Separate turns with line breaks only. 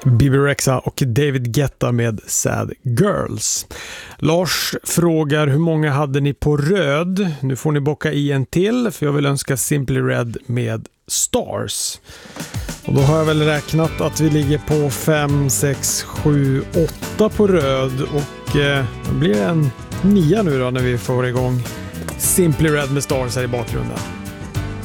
Bebe Rexha och David Guetta med Sad Girls. Lars frågar hur många hade ni på röd? Nu får ni bocka i en till, för jag vill önska Simply Red med Stars. Och då har jag väl räknat att vi ligger på 5, 6, 7, 8 på röd. Och då blir det en 9 nu då när vi får igång Simply Red med Stars här i bakgrunden.